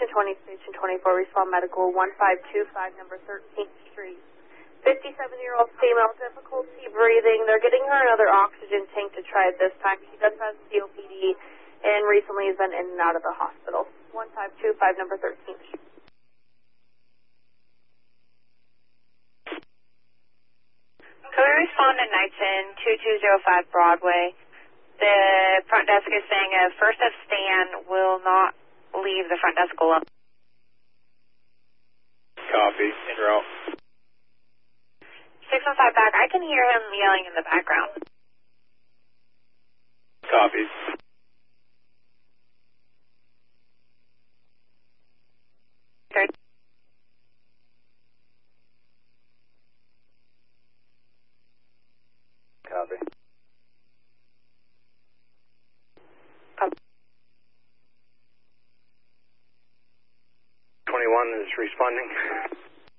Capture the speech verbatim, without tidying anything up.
twenty, Station twenty-four, respond medical one five two five, number thirteenth Street. fifty-seven-year-old female, difficulty breathing. They're getting her another oxygen tank to try it this time. She does have C O P D and recently has been in and out of the hospital. one five two five, number thirteenth Street. Could we respond to Knighton, two two zero five Broadway? The front desk is saying a first of Stan will not leave the front desk alone. Copy. In route. six one five back. I can hear him yelling in the background. Copy. Third. Copy. Copy. twenty-one is responding.